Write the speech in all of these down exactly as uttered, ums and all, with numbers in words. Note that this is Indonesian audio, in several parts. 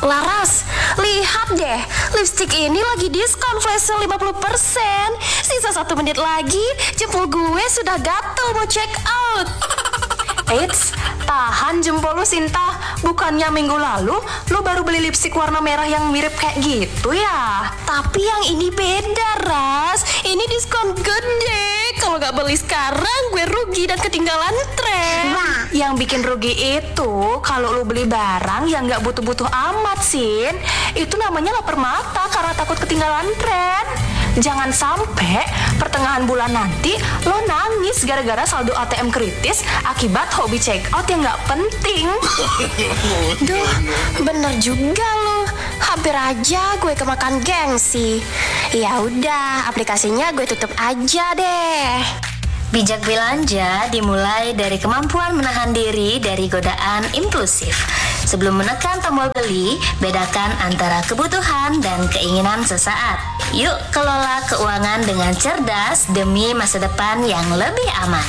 Laras, lihat deh, lipstick ini lagi diskon flash sale lima puluh persen. Sisa satu menit lagi, jempol gue sudah gatel mau check out. Eits, tahan jempol lu Sinta. Bukannya minggu lalu lu baru beli lipstick warna merah yang mirip kayak gitu ya? Tapi yang ini beda, Ras. Ini diskon gede. Kalau nggak beli sekarang gue rugi dan ketinggalan tren. Wah. Yang bikin rugi itu kalau lu beli barang yang nggak butuh-butuh amat, Sin. Itu namanya lapar mata karena takut ketinggalan tren. Jangan sampai pertengahan bulan nanti lo nangis gara-gara saldo A T M kritis akibat hobi check out yang nggak penting. Duh, bener juga lo. Hampir aja gue kemakan gengsi. Ya udah, aplikasinya gue tutup aja deh. Bijak belanja dimulai dari kemampuan menahan diri dari godaan impulsif. Sebelum menekan tombol beli, bedakan antara kebutuhan dan keinginan sesaat. Yuk kelola keuangan dengan cerdas demi masa depan yang lebih aman.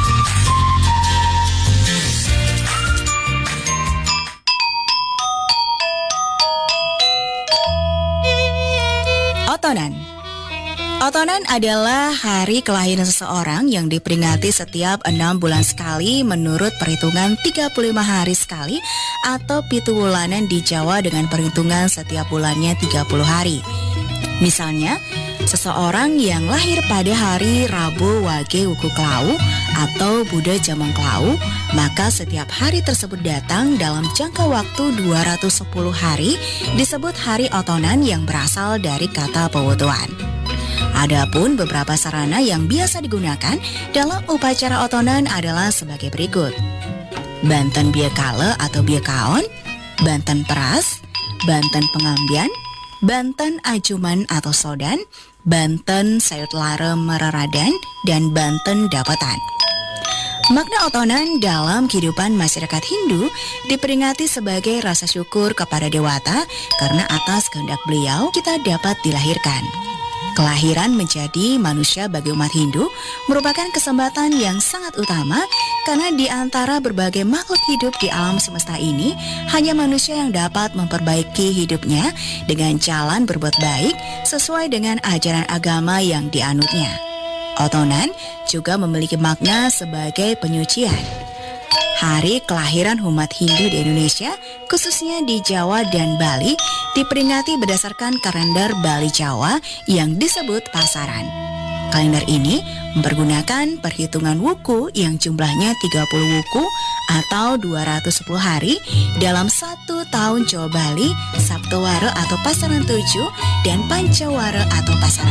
Otonan. Otonan adalah hari kelahiran seseorang yang diperingati setiap enam bulan sekali menurut perhitungan tiga puluh lima hari sekali atau pitu bulanan di Jawa dengan perhitungan setiap bulannya tiga puluh hari. Misalnya, seseorang yang lahir pada hari Rabu Wage Wuku Klau atau Buddha Jamang Klau, maka setiap hari tersebut datang dalam jangka waktu dua ratus sepuluh hari disebut hari otonan yang berasal dari kata pewotoan. Adapun beberapa sarana yang biasa digunakan dalam upacara otonan adalah sebagai berikut. Banten biekale atau biekaon, banten peras, banten pengambian, banten ajuman atau sodan, banten sayut lare mereradan, dan banten dapatan. Makna otonan dalam kehidupan masyarakat Hindu diperingati sebagai rasa syukur kepada Dewata karena atas kehendak beliau kita dapat dilahirkan. Kelahiran menjadi manusia bagi umat Hindu merupakan kesempatan yang sangat utama karena di antara berbagai makhluk hidup di alam semesta ini, hanya manusia yang dapat memperbaiki hidupnya dengan jalan berbuat baik sesuai dengan ajaran agama yang dianutnya. Otonan juga memiliki makna sebagai penyucian. Hari kelahiran umat Hindu di Indonesia, khususnya di Jawa dan Bali, diperingati berdasarkan kalender Bali Jawa yang disebut pasaran. Kalender ini mempergunakan perhitungan wuku yang jumlahnya tiga puluh wuku atau dua ratus sepuluh hari dalam satu tahun Jawa Bali, Sabtoware atau pasaran tujuh, dan Pancaware atau pasaran